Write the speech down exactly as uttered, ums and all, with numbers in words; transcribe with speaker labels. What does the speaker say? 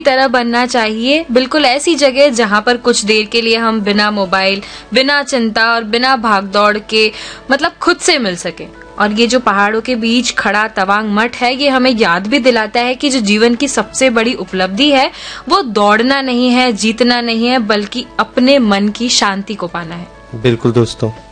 Speaker 1: तरह बनना चाहिए, बिल्कुल ऐसी जगह जहाँ पर कुछ देर के लिए हम बिना मोबाइल, बिना चिंता और बिना भागदौड़ के मतलब खुद से मिल सके। और ये जो पहाड़ों के बीच खड़ा तवांग मठ है, ये हमें याद भी दिलाता है कि जो जीवन की सबसे बड़ी उपलब्धि है वो दौड़ना नहीं है, जीतना नहीं है, बल्कि अपने मन की शांति को पाना है।
Speaker 2: बिल्कुल दोस्तों।